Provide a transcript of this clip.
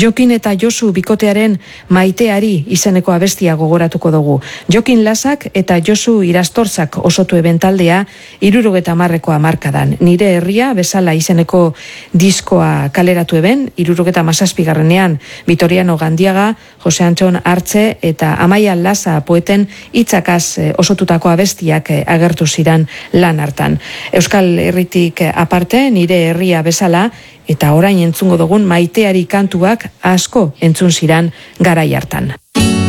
Jokin eta Josu bikotearen Maiteari izeneko abestia gogoratuko dugu. Jokin Lasak eta Josu Irastorzak osotu ebentaldea 70ko hamarkadan. Nire herria bezala izeneko diskoa kaleratu eben, 77garrenean Vitoriano Gandiaga, Jose Antxon Artze eta Amaia Lasa poeten hitzakaz osotutako abestiak agertu ziran lan hartan. Euskal Herritik aparte, Nire herria bezala, eta orain entzungo dugun Maiteari kantuak asko entzun ziran garai hartan.